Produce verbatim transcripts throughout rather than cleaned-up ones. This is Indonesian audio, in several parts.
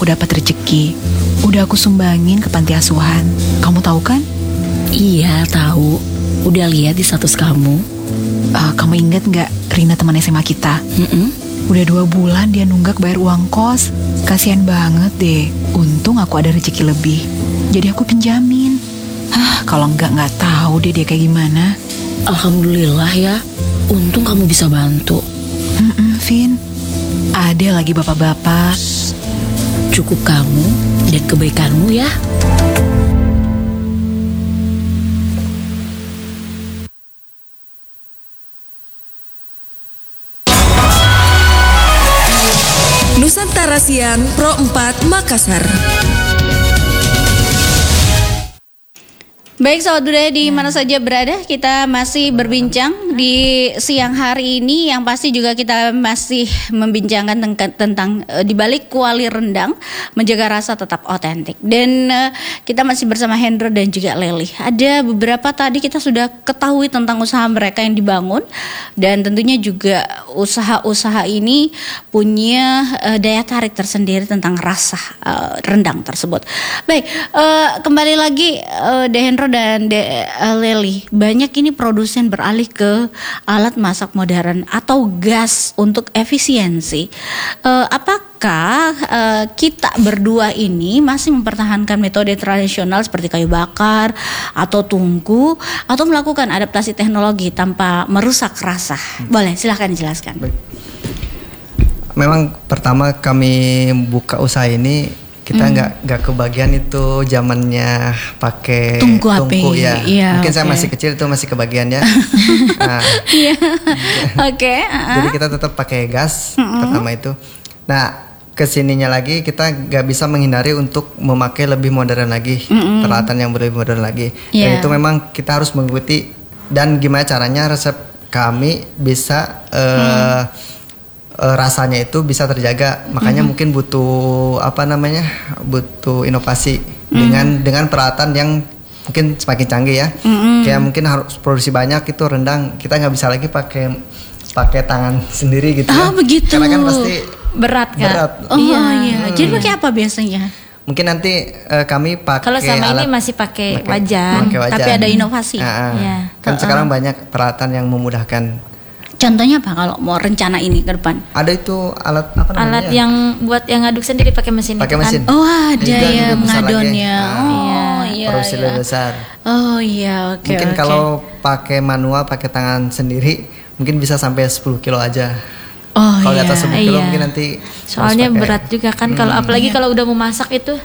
aku dapat rezeki. Udah aku sumbangin ke panti asuhan. Kamu tahu kan? Iya tahu. Udah lihat di status kamu. Uh, kamu ingat nggak Rina teman S M A kita? Mm-mm. Udah dua bulan dia nunggak bayar uang kos. Kasian banget deh. Untung aku ada rezeki lebih. Jadi aku pinjamin. Hah, kalau nggak nggak tahu deh dia kayak gimana. Alhamdulillah ya. Untung kamu bisa bantu. Mm-mm, Vin. Ada lagi bapak-bapak. Cukup kamu dan kebaikanmu ya. Nusantara Siang Pro empat Makassar. Baik sahabat budaya di mana saja berada, kita masih berbincang di siang hari ini yang pasti juga kita masih membincangkan tentang, tentang uh, di balik kuali rendang menjaga rasa tetap otentik. Dan uh, kita masih bersama Hendro dan juga Leli. Ada beberapa tadi kita sudah ketahui tentang usaha mereka yang dibangun dan tentunya juga usaha-usaha ini punya uh, daya tarik tersendiri tentang rasa uh, rendang tersebut. Baik, uh, kembali lagi uh, De Hendro dan De, uh, Leli, banyak ini produsen beralih ke alat masak modern atau gas untuk efisiensi. Uh, apakah uh, kita berdua ini masih mempertahankan metode tradisional seperti kayu bakar atau tungku atau melakukan adaptasi teknologi tanpa merusak rasa? Boleh, silahkan dijelaskan. Baik. Memang pertama kami buka usaha ini kita nggak hmm. nggak kebagian itu zamannya pakai tungku, tungku ya. ya. Mungkin okay. saya masih kecil itu masih kebagian ya. Nah, yeah. Oke. Okay. Uh-huh. Jadi kita tetap pakai gas uh-huh. pertama itu. Nah kesininya lagi kita nggak bisa menghindari untuk memakai lebih modern lagi, uh-huh. peralatan yang lebih modern lagi. Yeah. Dan itu memang kita harus mengikuti dan gimana caranya resep kami bisa. Uh, hmm. Uh, rasanya itu bisa terjaga, makanya mm-hmm. mungkin butuh apa namanya, butuh inovasi mm-hmm. dengan dengan peralatan yang mungkin semakin canggih ya. Mm-hmm. Kayak mungkin harus produksi banyak itu rendang, kita nggak bisa lagi pakai pakai tangan sendiri gitu ah, ya. Begitu. Karena kan pasti berat kan. Berat. Oh iya. iya. Hmm. Jadi pakai apa biasanya? Mungkin nanti uh, kami pakai. Kalau sama alat, ini masih pakai pakai, wajan, pakai wajan, tapi ada inovasi. Uh, uh. Ya. Kan uh-uh. sekarang banyak peralatan yang memudahkan. Contohnya apa kalau mau rencana ini ke depan? Ada itu alat apa namanya? Alat yang buat yang ngaduk sendiri pakai mesin. Pakai itu mesin. Kan? Oh ada ya mengadonnya. Ah, Oh iya. Produksi iya. lebih besar. Oh iya. Oke. Okay, mungkin okay. kalau pakai manual, pakai tangan sendiri, mungkin bisa sampai sepuluh kilo aja. Oh kalau iya. di atas sepuluh kilo iya. mungkin nanti. Soalnya berat juga kan. Kalau hmm. apalagi kalau udah mau masak itu.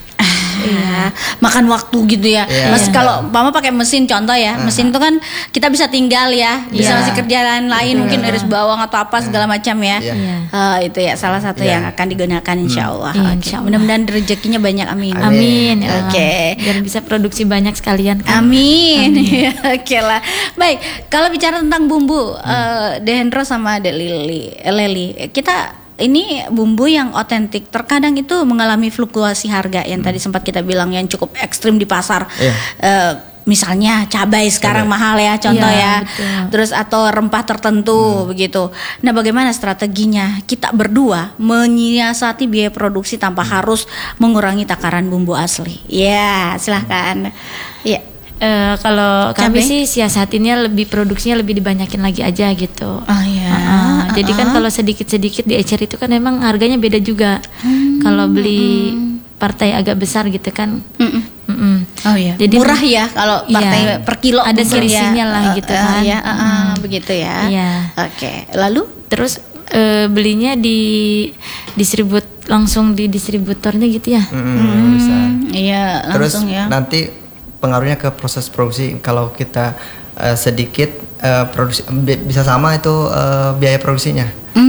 Iya, makan waktu gitu ya. Yeah. Mas kalau mama pakai mesin contoh ya, uh-huh. mesin itu kan kita bisa tinggal ya, bisa yeah. masih kerjaan lain yeah. mungkin iris bawang atau apa segala macam ya. Yeah. Yeah. Uh, itu ya salah satu yeah. yang akan digunakan insya Allah. Hmm. Okay. Insya Allah. Mudah-mudahan rezekinya banyak, amin. Amin. Oke. Okay. Biar bisa produksi banyak sekalian. Kan? Amin. Oke okay lah. Baik, kalau bicara tentang bumbu, hmm. uh, De Hendro sama De Lili, Leli, kita ini bumbu yang otentik terkadang itu mengalami fluktuasi harga yang hmm. tadi sempat kita bilang yang cukup ekstrim di pasar. Yeah. Uh, misalnya cabai sekarang cabai. mahal ya contoh ya, ya. Terus atau rempah tertentu hmm. begitu. Nah bagaimana strateginya kita berdua menyiasati biaya produksi tanpa hmm. harus mengurangi takaran bumbu asli? Ya silahkan. Ya. Uh, kalau Cabai? kami sih siasatinnya lebih produksinya lebih dibanyakin lagi aja gitu. Oh iya. Uh-uh. Uh-uh. Jadi kan kalau sedikit-sedikit di ecer itu kan emang harganya beda juga. Hmm. Kalau beli hmm. partai agak besar gitu kan. Mm-mm. Mm-mm. Oh iya. Jadi murah ya kalau partai iya, per kilo ada selisihnya ya. lah gitu uh, kan. Uh, ya, uh, uh, hmm. begitu ya. Iya. Oke. Okay. Lalu terus uh, belinya di distribut langsung di distributornya gitu ya. Mm, hmm. Bisa. Iya, langsung terus, ya. Nanti pengaruhnya ke proses produksi. Kalau kita uh, sedikit uh, produksi bisa sama itu uh, biaya produksinya.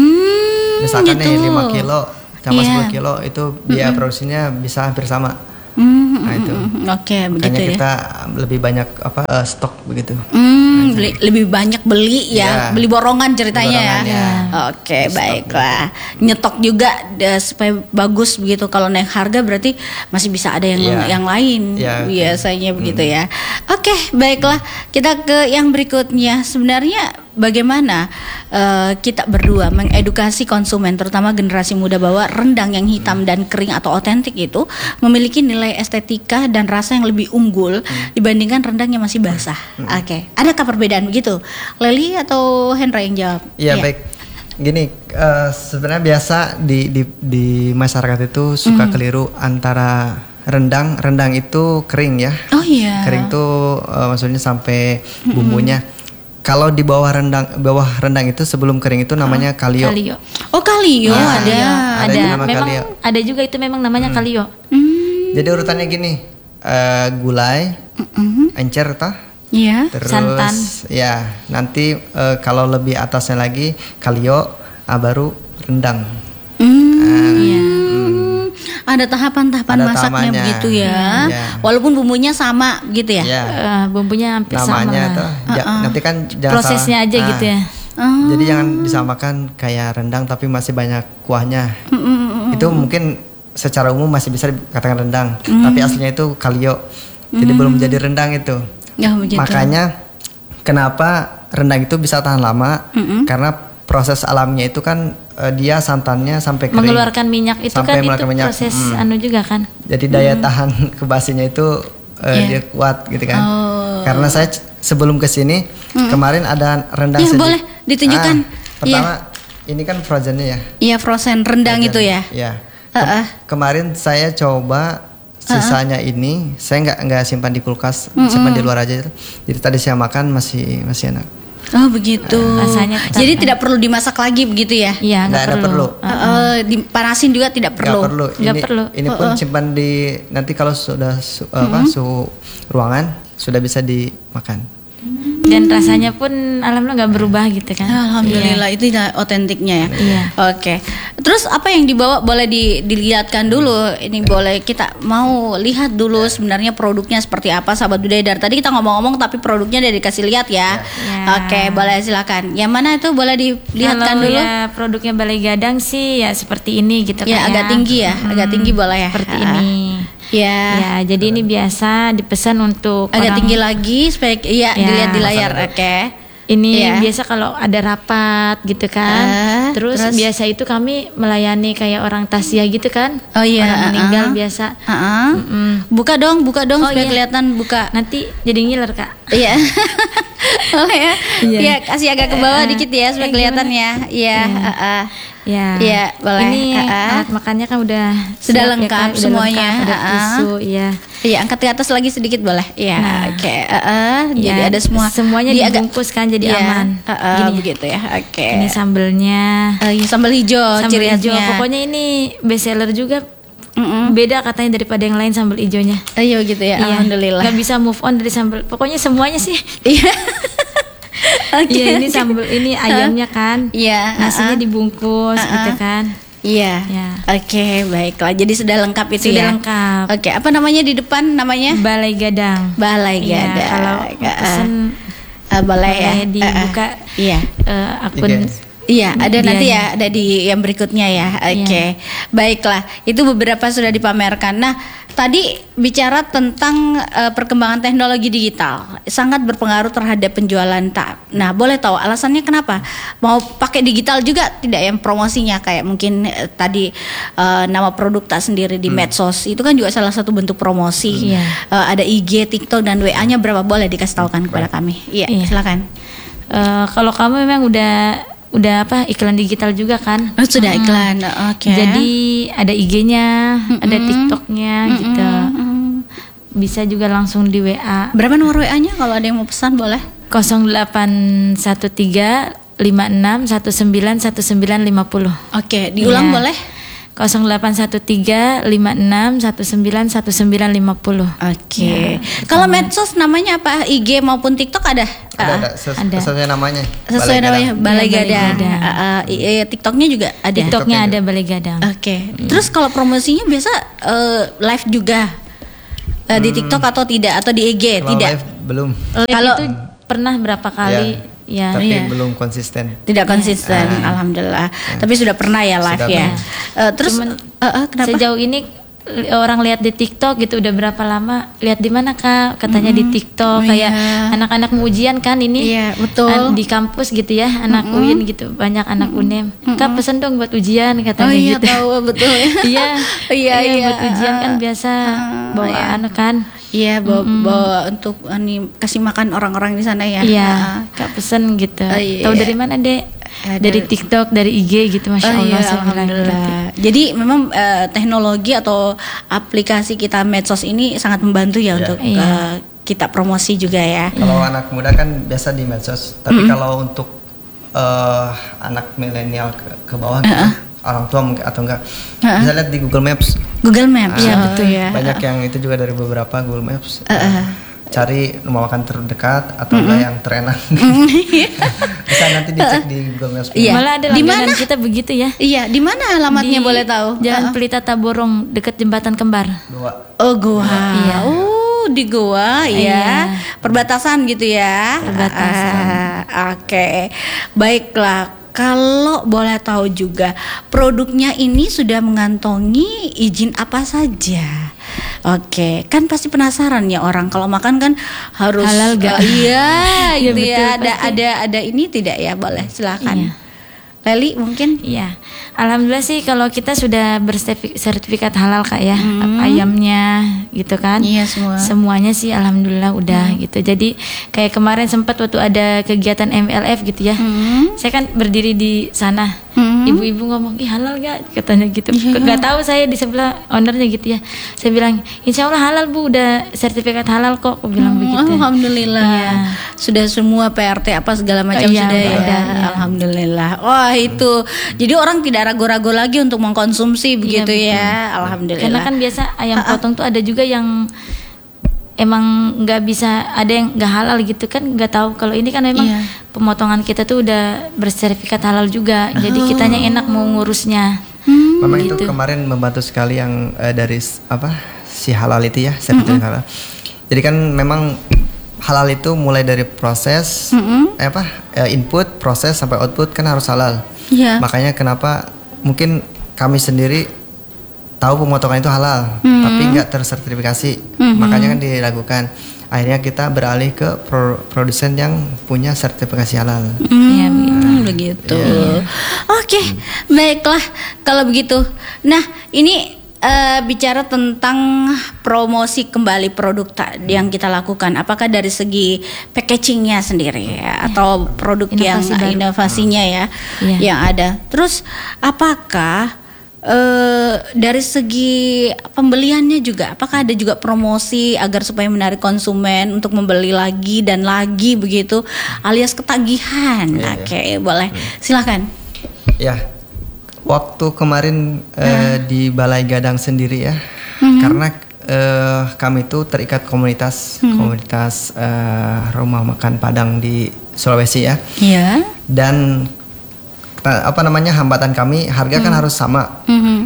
Mm, Misalkan gitu. nih lima kilo sama yeah. sepuluh kilo itu biaya mm-hmm. produksinya bisa hampir sama. Mm-hmm. Nah itu. Oke, okay, begitu Makanya ya. kita lebih banyak apa uh, stok begitu. Hmm, beli, lebih banyak beli ya, Ya. beli borongan ceritanya Borongan, ya. ya. Oke, Stok baiklah. Nyetok juga uh, supaya bagus begitu. Kalau naik harga berarti masih bisa ada yang Ya. yang lain Ya. biasanya begitu ya. Oke, baiklah. Kita ke yang berikutnya. Sebenarnya bagaimana uh, kita berdua mengedukasi konsumen terutama generasi muda bahwa rendang yang hitam dan kering atau otentik itu memiliki nilai estetika dan rasa yang lebih unggul dibandingkan rendang yang masih basah. Oke, adakah perbedaan begitu? Leli atau Hendra yang jawab? Iya baik. Gini, uh, sebenarnya biasa di di di masyarakat itu suka keliru antara rendang rendang itu kering ya. Oh iya. Kering tuh uh, maksudnya sampai bumbunya. Kalau di bawah rendang bawah rendang itu sebelum kering itu namanya kalio. Kalio. Oh kalio Ah, ada. iya. Ada, Ada yang nama memang kalio. ada juga itu memang namanya kalio. Hmm, Jadi urutannya gini, uh, gulai, encer toh, iya. terus Santan. ya nanti uh, kalau lebih atasnya lagi kalio, ah, baru rendang. Hmm, Iya. ada tahapan-tahapan Ada masaknya tahapannya. begitu ya. Iya. Walaupun bumbunya sama gitu ya. Ya, Eh, bumbunya hampir namanya sama. tuh, ja- nanti kan jangan Prosesnya salah. aja Ah, gitu ya. Oh. Jadi jangan disamakan kayak rendang tapi masih banyak kuahnya. Itu mungkin secara umum masih bisa dikatakan rendang, tapi aslinya itu kalio. Jadi belum jadi rendang itu. Ya begitu. Makanya kenapa rendang itu bisa tahan lama? Karena proses alamnya itu kan eh, dia santannya sampai kering. Mengeluarkan minyak itu Sampai kan itu mengeluarkan minyak. proses Hmm. anu juga kan. Jadi daya tahan kebasinya itu eh, Iya. dia kuat gitu kan. Oh. Karena saya c- sebelum kesini kemarin ada rendang Ya, sedikit. boleh ditunjukkan. Ah, pertama ini kan frozennya ya. Iya frozen rendang Frozen. itu ya. Iya. Ke- Uh-uh. Kemarin saya coba sisanya ini saya nggak nggak simpan di kulkas, simpan di luar aja. Jadi tadi saya makan masih masih enak. Oh begitu. Rasanya tetap Jadi enak. tidak perlu dimasak lagi begitu ya? Iya, Nggak nggak ada perlu. perlu. Ah, Eh, dipanasin juga tidak Nggak perlu. perlu. Nggak Ini, perlu. ini pun simpan di nanti kalau sudah su- apa suhu ruangan sudah bisa dimakan. Dan rasanya pun alhamdulillah nggak berubah gitu kan. Alhamdulillah itu dah otentiknya ya. Iya. Oke. Terus apa yang dibawa boleh di- dilihatkan dulu. Ini boleh kita mau lihat dulu sebenarnya produknya seperti apa sahabat budaya. Dari tadi kita ngomong-ngomong tapi produknya udah dikasih lihat ya. Ya. Oke, boleh silakan. Yang mana itu boleh dilihatkan Kalau dulu? ya produknya Balai Gadang sih ya seperti ini gitu Ya, kan agak tinggi ya, agak tinggi boleh ya. Seperti Ah. ini. Ya. Ya, jadi ini biasa dipesan untuk Agak orang- tinggi lagi supaya iya Ya. dilihat di layar. Oke. Ini Iya. biasa kalau ada rapat gitu kan. Ah, terus, terus? biasa itu kami melayani kayak orang tasya gitu kan. Oh iya, Orang meninggal ah. biasa. Heeh. Mm-mm. Buka dong, buka dong Oh, supaya iya. kelihatan buka. Nanti jadi ngiler Kak. Iya. Boleh ya. Iya. Iya, kasih agak ke bawah Eh, dikit ya supaya eh, kelihatan gimana? ya. Iya, Iya. heeh. Ya. Iya, boleh. Ini Ah, ah. alat makannya kan udah Sudah siap ya, lengkap Kak. Udah semuanya. lengkap, ada Ah, ah. tisu, iya. Iya, angkat ke atas lagi sedikit boleh. Iya, Nah. oke. heeh. Jadi Ya, ada semua. semuanya Dia agak- dibungkus kan jadi Iya, aman. heeh, Gini ya. begitu ya. Oke. Ini sambelnya. Eh, iya, sambal hijau Sambal ciri hijau. khasnya. Pokoknya ini best seller juga. Mm-mm. Beda katanya daripada yang lain sambal hijaunya. Iya gitu ya. Iya. Alhamdulillah. Nggak bisa move on dari sambal. Pokoknya semuanya sih. Iya. Oke. Iya, ini sambal, ini ayamnya kan. Iya, Nasinya uh-uh. dibungkus Uh-uh. gitu kan. Iya. Ya. Oke, baiklah. Jadi sudah lengkap itu Sudah ya. lengkap. Oke, apa namanya di depan namanya? Balai Gadang. Balai Iya, Gadang. kalau Uh-uh. pesen Uh, boleh ya. boleh dibuka Uh-uh. Iya. eh, akun. Iya. Iya, ada Medianya. nanti ya, ada di yang berikutnya ya. Oke, baiklah. Itu beberapa sudah dipamerkan. Nah, tadi bicara tentang eh, perkembangan teknologi digital, sangat berpengaruh terhadap penjualan tak. Nah, boleh tahu alasannya kenapa mau pakai digital juga tidak yang promosinya kayak mungkin eh, tadi eh, nama produk tak sendiri di medsos itu kan juga salah satu bentuk promosi. Iya. Eh, ada I G, TikTok dan W A-nya berapa boleh dikasih tahukan kepada kami? Iya, Iya. silakan. Eh, kalau kamu memang udah udah apa iklan digital juga kan? Oh, sudah Mm-mm. iklan. Oke. Jadi ada I G-nya, ada TikTok-nya gitu. Mm-mm. Bisa juga langsung di W A Berapa nomor W A-nya kalau ada yang mau pesan boleh? nol delapan satu tiga lima enam satu sembilan satu sembilan lima nol. Oke, diulang Iya. boleh? nol delapan satu tiga lima enam satu sembilan satu sembilan lima nol. Oke. Kalau medsos namanya apa? I G maupun TikTok ada? Ada, Ah, ada, ses- ada. sesuai namanya. sesuai Balai namanya Gadang. Balai Iya, Balai Gadang. Gadang. Ah, ah, i- i- TikToknya juga ada. TikToknya TikToknya ada Balai Gadang. Oke. Terus kalau promosinya biasa eh, live juga uh, di TikTok atau tidak atau di I G? Kalau Tidak. live belum. Live Kalau- itu pernah berapa kali ya. Tapi iya. belum konsisten. Tidak konsisten, alhamdulillah. Tapi sudah pernah ya live Sudah ya. pernah. Eh, terus Cuman eh, eh, kenapa? Sejauh ini li- orang lihat di TikTok gitu udah berapa lama? Lihat di mana Kak? Katanya di TikTok Oh, kayak iya. anak-anak mau ujian kan ini. Iya, betul. an- Di kampus gitu ya, anak U I N gitu, banyak anak U N E M. Kak pesen dong buat ujian Oh katanya iya gitu. tahu betul ya. Iya, Iya, iya. buat ujian kan biasa bawaan kan. Iya, bawa, bawa untuk ini kasih makan orang-orang di sana ya. Iya, Kak pesen gitu. Oh, iya. Tahu dari mana, Dek? Ya, Dari dari- TikTok, dari I G gitu, masya Oh Allah. iya, saya bilang gitu. alhamdulillah. Jadi memang eh, teknologi atau aplikasi kita medsos ini sangat membantu ya untuk Iya. eh, kita promosi juga ya. Kalau anak muda kan biasa di medsos, tapi kalau untuk eh, anak milenial ke, ke bawah gitu, orang tua mungkin atau enggak, bisa lihat di Google Maps. Google Maps Ah, ya betul ya. Banyak yang itu juga dari beberapa Google Maps. Cari rumah makan terdekat atau enggak yang terenak. Bisa nanti dicek di Google Maps. Iya. Malah ada Di langganan mana? kita begitu ya. Iya, di mana alamatnya Di boleh tahu? Jalan Pelita Taborong dekat Jembatan Kembar. Dua. Oh Goa. Iya. Oh di Goa ya. Iya. Perbatasan gitu ya. Perbatasan. Ah, Oke. Baiklah. Kalau boleh tahu juga produknya ini sudah mengantongi izin apa saja? Oke, kan pasti penasaran ya orang kalau makan kan harus Halal gak? eh, iya, Iya, gitu ya. betul, Ada pasti. ada ada ini tidak ya? Boleh silakan. Iya. Leli mungkin? Iya, alhamdulillah sih kalau kita sudah bersertifikat halal Kak ya, ayamnya gitu kan. Iya, semua. Semuanya sih alhamdulillah udah gitu. Jadi kayak kemarin sempat waktu ada kegiatan M L F gitu ya. Saya kan berdiri di sana. Ibu-ibu ngomong, "Ih, halal gak?" katanya gitu. Gak tahu saya di sebelah ownernya gitu ya. Saya bilang, "Insya Allah halal Bu, udah sertifikat halal kok." Aku bilang begitu. Alhamdulillah. Iya. Sudah semua P R T apa segala macam Iya, sudah ya. udah, iya. Alhamdulillah. Wah, itu. Jadi orang tidak ragu-ragu lagi untuk mengkonsumsi begitu betul. ya. Alhamdulillah. Karena kan biasa ayam potong tuh ada juga yang emang nggak bisa, ada yang nggak halal gitu kan, nggak tahu. Kalau ini kan memang Iya. pemotongan kita tuh udah bersertifikat halal juga, jadi kitanya enak mau ngurusnya. Memang itu gitu. kemarin membantu sekali yang eh, dari s- apa si halal itu ya, sertifikat halal. Jadi kan memang halal itu mulai dari proses eh, apa eh, input, proses sampai output kan harus halal. Iya. Makanya kenapa mungkin kami sendiri tahu pemotongan itu halal, tapi nggak tersertifikasi. Makanya kan diragukan. Akhirnya kita beralih ke pro- produsen yang punya sertifikasi halal. Iya, Hmm, begitu. Oke, baiklah kalau begitu. Nah, ini eh, bicara tentang promosi kembali produk ta- yang kita lakukan. Apakah dari segi packagingnya sendiri ya, atau produk yang Inovasi baru. inovasinya ya, Iya. yang ada. Terus apakah eh, dari segi pembeliannya juga, apakah ada juga promosi agar supaya menarik konsumen untuk membeli lagi dan lagi begitu, alias ketagihan? Iya, Oke, boleh, silakan. Ya, waktu kemarin eh, di Balai Gadang sendiri ya, karena eh, kami itu terikat komunitas komunitas eh, rumah makan Padang di Sulawesi ya, Iya. dan ta- apa namanya hambatan kami harga kan harus sama.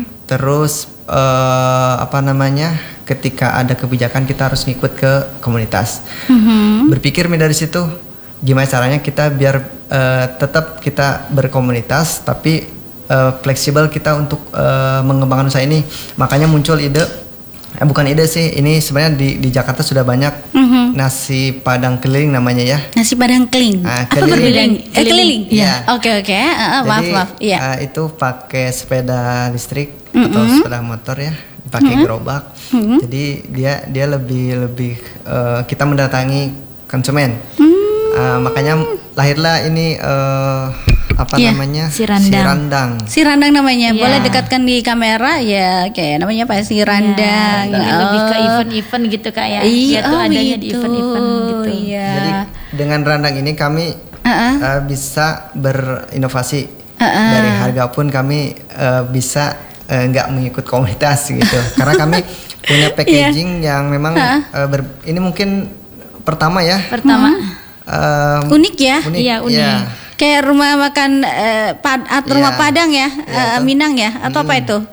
Terus eh, apa namanya ketika ada kebijakan kita harus ngikut ke komunitas. Berpikir dari situ gimana caranya kita biar eh, tetap kita berkomunitas tapi eh, fleksibel kita untuk eh, mengembangkan usaha ini. Makanya muncul ide, eh, bukan ide sih, ini sebenarnya di di Jakarta sudah banyak nasi Padang keliling namanya ya. Nasi Padang keliling. Ah, Apa keliling. perbedaan? Eh, keliling. Iya. Oke oke. Eh, eh, maaf Jadi, maaf. Iya. eh, itu pakai sepeda listrik atau sepeda motor ya, pakai gerobak. Jadi dia dia lebih lebih eh, kita mendatangi konsumen. Eh, makanya lahirlah ini eh, apa Iya, namanya si Randang. Randang. Si Randang namanya. Iya. Boleh dekatkan di kamera ya, kayak namanya apa? Si Randang. Jadi lebih ke Oh. event-event gitu Kak ya. Iya, Dia tuh oh adanya di gitu. event-event gitu. Iya. Jadi dengan Randang ini kami Uh-uh. eh, bisa berinovasi. Dari harga pun kami eh, bisa eh, nggak mengikut komunitas gitu. Karena kami punya packaging yang memang eh, ber- ini mungkin pertama ya. Pertama, Em, Unik ya. unik, Iya, unik. ya. Kayak rumah makan eh, pad, at- rumah Iya. Padang ya, Iya, eh, itu. Minang ya, atau apa itu?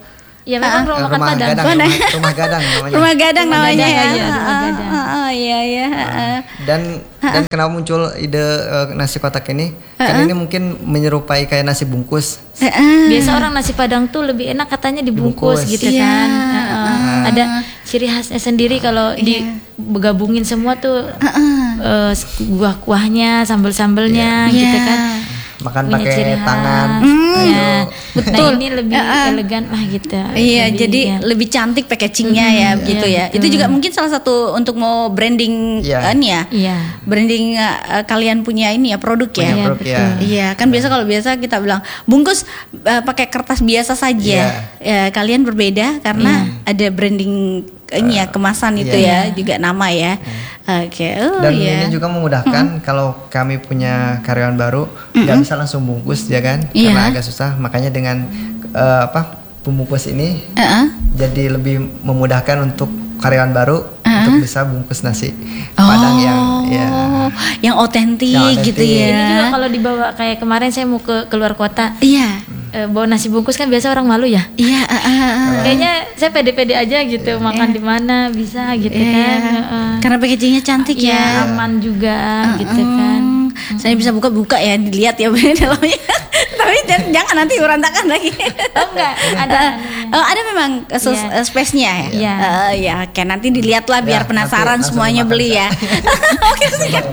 Ya memang rumah makan rumah Padang. gadang, Mana? rumah, rumah gadang namanya. Rumah gadang Rumah namanya gadang, ya. iya, rumah Ah, gadang. ah, ah, Iya iya. ah. Dan dan kenapa muncul ide eh, nasi kotak ini? Kan ini mungkin menyerupai kayak nasi bungkus. Ah, ah. Biasa orang nasi Padang tuh lebih enak katanya dibungkus Dibungkus. gitu Iya. kan. Heeh. Ada ciri khasnya sendiri kalau digabungin semua tuh eh, kuah-kuahnya, sambel-sambelnya Iya. gitu kan. Makan Punya pakai ciri khas. tangan. Ya. Betul. Nah, ini lebih elegan lah gitu. Iya, Lebih, jadi ya. lebih cantik packagingnya ya, begitu iya, ya. Itu juga mungkin salah satu untuk mau branding Iya. kan ya. Iya. Branding uh, kalian punya ini ya produk ya. Punya Iya, produk, betul. ya. Iya, kan biasa kalau biasa kita bilang bungkus uh, pakai kertas biasa saja. Iya. Ya, kalian berbeda karena ada branding ini ya kemasan itu iya. ya, juga nama ya. Oke. Oh Dan iya. ini juga memudahkan kalau kami punya karyawan baru nggak bisa langsung bungkus ya kan, Iya. karena agak susah. Makanya dengan eh, apa pembungkus ini Heeh. jadi lebih memudahkan untuk karyawan baru untuk bisa bungkus nasi Oh, Padang yang ya yang otentik Yang otentik. gitu ya. Ini juga kalau dibawa kayak kemarin saya mau ke keluar kota, Iya. eh, bawa nasi bungkus kan biasa orang malu ya. Iya, ah, ah, ah. Kayaknya saya pede-pede aja gitu, makan di mana bisa gitu Iya. kan. Heeh. Karena packagingnya cantik Ya, ya. aman juga gitu kan. Hmm, Saya bisa buka-buka ya, dilihat ya dalamnya. Tapi jangan, jangan nanti berantakan lagi. Oh enggak, ada Oh, ada memang sus- Iya. eh, space-nya ya. Iya. Eh, ya, kayak nanti dilihatlah biar Ya, penasaran nanti langsung semuanya dimakan beli ya. Oke, sikat.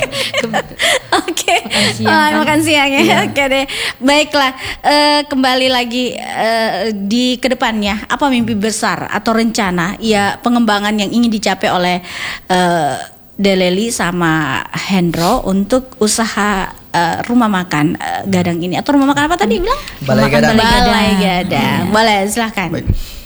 Oke. siang Ah, kan? makan siang ya. Oke deh. Baiklah, eh, kembali lagi eh, di kedepannya apa mimpi besar atau rencana ya pengembangan yang ingin dicapai oleh eh, Deleli sama Hendro untuk usaha eh, rumah makan eh, gadang ini atau rumah makan apa tadi bilang? Balai Rumah makan Gadang. Balai Balai Gadang. Boleh, silahkan. Baik.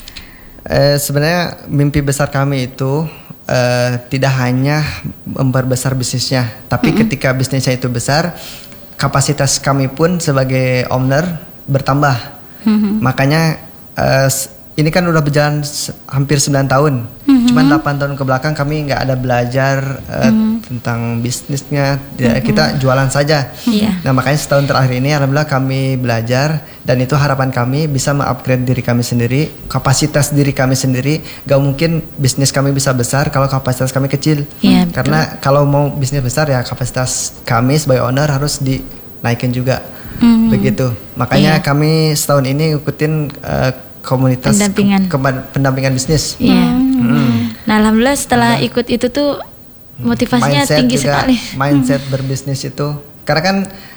Eh, sebenarnya mimpi besar kami itu eh, tidak hanya memperbesar bisnisnya, tapi ketika bisnisnya itu besar, kapasitas kami pun sebagai owner bertambah. Makanya eh, s- ini kan udah berjalan s- hampir sembilan tahun. Cuman delapan tahun ke belakang kami nggak ada belajar eh, tentang bisnisnya. Ya, kita jualan saja. Iya. Nah, makanya setahun terakhir ini alhamdulillah kami belajar, dan itu harapan kami bisa mengupgrade diri kami sendiri, kapasitas diri kami sendiri. Gak mungkin bisnis kami bisa besar kalau kapasitas kami kecil. Iya, betul. Karena kalau mau bisnis besar ya kapasitas kami sebagai owner harus dinaikin juga. Begitu. Makanya Iya. kami setahun ini ngikutin eh, komunitas Pendampingan. ke- ke- pendampingan bisnis. Iya. Nah, alhamdulillah setelah ikut itu tuh motivasinya Mindset tinggi juga, sekali. mindset berbisnis itu, karena kan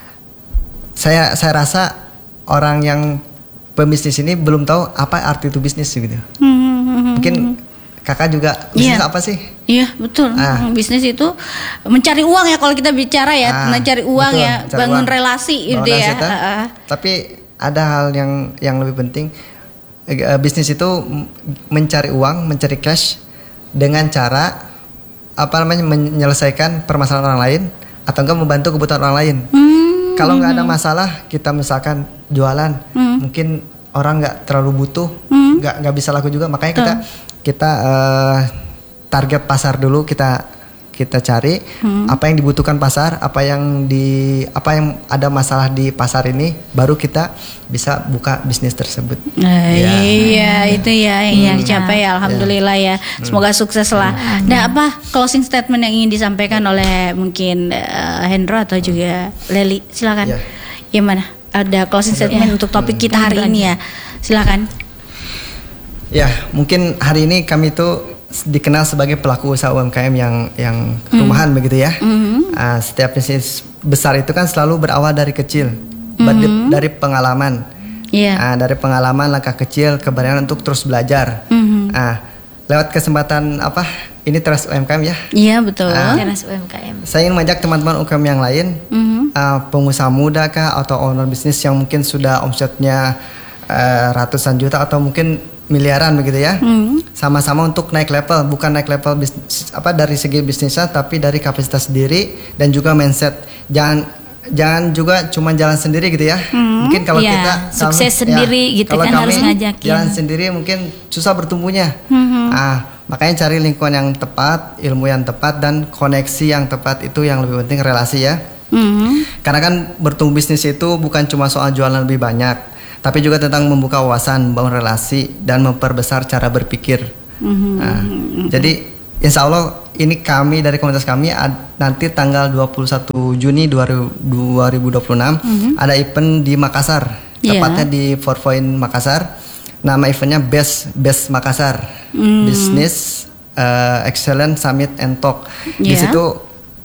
saya saya rasa orang yang pembisnis ini belum tahu apa arti itu bisnis gitu. Mungkin kakak juga bisnis Iya. apa sih? Iya betul. Ah. Hmm, Bisnis itu mencari uang ya kalau kita bicara ya, Ah, mencari uang betul, ya, mencari bangun uang. relasi Bangun gitu ya. relasi itu. Ah, ah. Tapi ada hal yang yang lebih penting. Eh, bisnis itu m- mencari uang, mencari cash dengan cara apa namanya menyelesaikan permasalahan orang lain atau enggak membantu kebutuhan orang lain. Hmm. Kalau nggak ada masalah, kita misalkan jualan, mungkin orang nggak terlalu butuh, nggak nggak bisa laku juga. Makanya kita kita eh, target pasar dulu, kita kita cari apa yang dibutuhkan pasar, apa yang di apa yang ada masalah di pasar ini, baru kita bisa buka bisnis tersebut. Nah, Ya. Iya itu ya yang ingin Iya, dicapai ya. Alhamdulillah ya. Semoga sukses lah. Nah apa closing statement yang ingin disampaikan oleh mungkin eh, Hendro atau juga Leli, silakan. Iya. Gimana? Ada closing statement untuk topik kita hari ini ya. Silakan. Ya, mungkin hari ini kami itu dikenal sebagai pelaku usaha U M K M yang yang rumahan begitu ya. Ah, setiap bisnis besar itu kan selalu berawal dari kecil, Berde- dari pengalaman. Iya. Ah, dari pengalaman langkah kecil keberanian untuk terus belajar. Ah, lewat kesempatan apa? Ini Teras U M K M ya. Iya betul. Ah. Teras U M K M. Saya ingin mengajak teman-teman U M K M yang lain, ah, pengusaha muda kah atau owner bisnis yang mungkin sudah omsetnya eh, ratusan juta atau mungkin miliaran begitu ya. Sama-sama untuk naik level, bukan naik level bisnis apa dari segi bisnisnya, tapi dari kapasitas diri dan juga mindset. Jangan jangan juga cuma jalan sendiri gitu ya. Mungkin kalau Iya, kita sukses kami- sendiri gitu kalau kan, kami harus ngajakin. Jalan sendiri mungkin susah bertumbuhnya. Ah, makanya cari lingkungan yang tepat, ilmu yang tepat, dan koneksi yang tepat. Itu yang lebih penting, relasi ya. Mhm. Karena kan bertumbuh bisnis itu bukan cuma soal jualan lebih banyak, tapi juga tentang membuka wawasan, membangun relasi, dan memperbesar cara berpikir. Mm-hmm. Nah, mm-hmm. Jadi insya Allah ini kami dari komunitas kami ad, nanti tanggal dua puluh satu Juni dua ribu dua puluh enam mm-hmm. ada event di Makassar, tepatnya yeah. di Four Point Makassar. Nama eventnya Best Best Makassar, mm. Business uh, Excellence Summit and Talk. Yeah. Di situ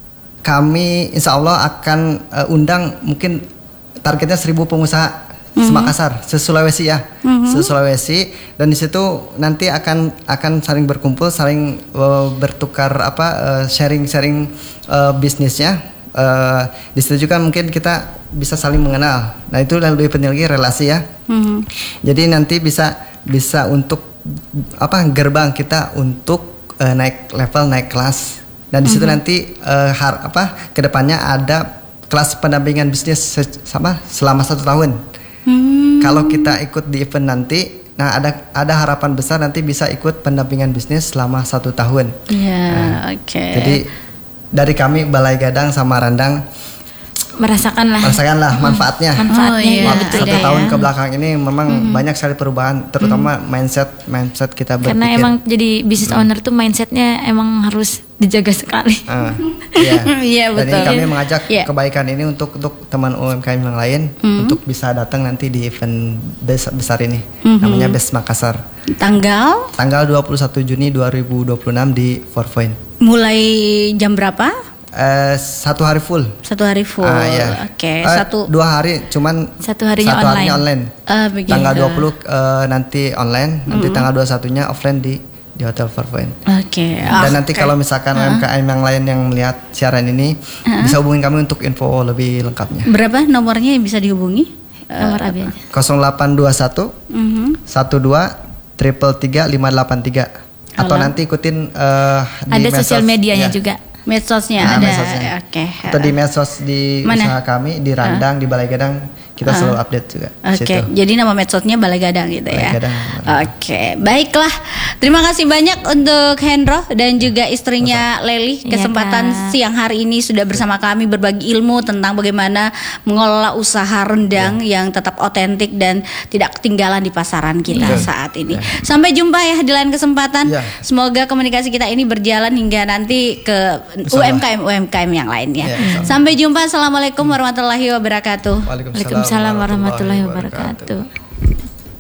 kami insya Allah akan uh, undang mungkin targetnya seribu pengusaha mm-hmm. se-Makassar, se-Sulawesi ya, mm-hmm. se-Sulawesi, dan di situ nanti akan akan saling berkumpul, saling uh, bertukar apa uh, sharing-sharing uh, bisnisnya. Uh, di situ juga mungkin kita bisa saling mengenal. Nah itu lebih penting lagi relasi ya. Mm-hmm. Jadi nanti bisa bisa untuk apa gerbang kita untuk uh, naik level, naik kelas. Dan di situ mm-hmm. nanti uh, har, apa kedepannya ada kelas pendampingan bisnis sama selama satu tahun. Mm-hmm. Kalau kita ikut di event nanti, nah ada ada harapan besar nanti bisa ikut pendampingan bisnis selama satu tahun. Iya, yeah, nah, oke. Okay. Jadi dari kami Balai Gadang sama Randang merasakanlah merasakanlah manfaatnya. Manfaatnya oh, iya. betul Satu ya. tahun ke belakang ini memang mm-hmm. banyak sekali perubahan, terutama mm-hmm. mindset mindset kita berpikir. Karena emang jadi business owner tuh mindsetnya emang harus dijaga sekali. Uh, iya. yeah, Dan betul. ini kami mengajak yeah. kebaikan ini untuk untuk teman U M K M yang lain mm-hmm. untuk bisa datang nanti di event besar, besar ini, mm-hmm. namanya Best Makassar. Tanggal? Tanggal dua puluh satu Juni dua ribu dua puluh enam di Four Point. Mulai jam berapa? Uh, satu hari full. Satu hari full. Ah, iya. Oke, okay. uh, satu dua hari cuman satu harinya satu online. harinya online. Uh, begitu. Tanggal dua puluh uh, nanti online, nanti mm-hmm. tanggal dua puluh satunya offline di di Hotel Four Point. Oke. Okay. Dan oh, nanti okay. kalau misalkan uh-huh. U M K M yang lain yang melihat siaran ini uh-huh. bisa hubungin kami untuk info lebih lengkapnya. Berapa nomornya yang bisa dihubungi? Nomor uh, Abi aja. nol delapan dua satu satu dua tiga tiga lima delapan tiga atau nanti ikutin uh, di ada sosial medianya ya. juga. Medsosnya Nah, ada. medsosnya. Oke. Okay. Atau di medsos di Mana? usaha kami di Randang uh. di Balai Gadang kita uh. selalu update juga. Oke. Okay. Jadi nama medsosnya Balai Gadang gitu Balai ya. Gadang. Oke, okay. Baiklah. Terima kasih banyak untuk Hendro dan juga istrinya Leli. Kesempatan ya, siang hari ini sudah bersama kami berbagi ilmu tentang bagaimana mengelola usaha rendang ya. yang tetap otentik dan tidak ketinggalan di pasaran kita ya. saat ini. Ya. Sampai jumpa ya di lain kesempatan. Ya. Semoga komunikasi kita ini berjalan hingga nanti ke U M K M U M K M yang lainnya. Ya, sampai jumpa. Assalamualaikum warahmatullahi wabarakatuh. Waalaikumsalam, Waalaikumsalam warahmatullahi wabarakatuh.